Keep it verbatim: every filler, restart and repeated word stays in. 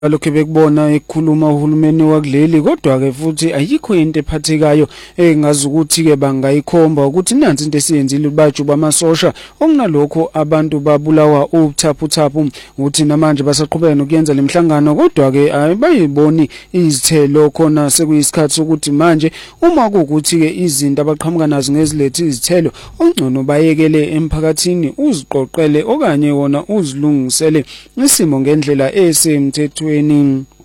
Lokho bekubona ekhuluma uhulumeni wakuleli kodwa ke futhi ayikho into ephathekayo engazi ukuthi ke bangayikhomba ukuthi nansi into esiyenzile baju bamasosha okunalokho abantu babulawa ubuthaphuthaphu ukuthi namanje basaqhubeka nokuyenza lemhlangano kodwa ke abayiboni izithelo khona sekuyisikhathi sokuthi manje uma kuukuthi ke izinto abaqhamuka nazo ngezilethi izithelo ongcono bayekele emphakathini uziqoqele okanye wona uzilungisele isimo ngendlela esemthethweni.